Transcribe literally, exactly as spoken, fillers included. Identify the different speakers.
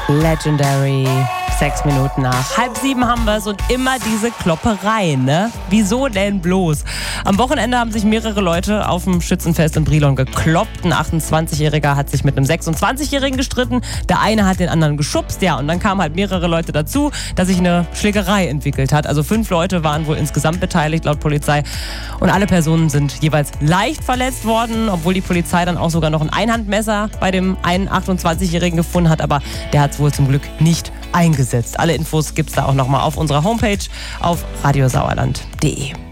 Speaker 1: Legendary. Sechs Minuten nach halb sieben haben wir es und immer diese Kloppereien, ne? Wieso denn bloß? Am Wochenende haben sich mehrere Leute auf dem Schützenfest in Brilon gekloppt. Ein achtundzwanzigjähriger hat sich mit einem sechsundzwanzigjährigen gestritten. Der eine hat den anderen geschubst, ja, und dann kamen halt mehrere Leute dazu, dass sich eine Schlägerei entwickelt hat. Also fünf Leute waren wohl insgesamt beteiligt, laut Polizei. Und alle Personen sind jeweils leicht verletzt worden, obwohl die Polizei dann auch sogar noch ein Einhandmesser bei dem einen achtundzwanzigjährigen gefunden hat. Aber der hat es wohl zum Glück nicht eingesetzt. Alle Infos gibt's da auch nochmal auf unserer Homepage auf radiosauerland punkt de.